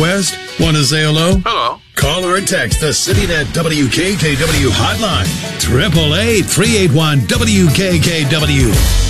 West? Want to say hello? Hello. Call or text the CityNet WKKW hotline. 888-381-WKKW.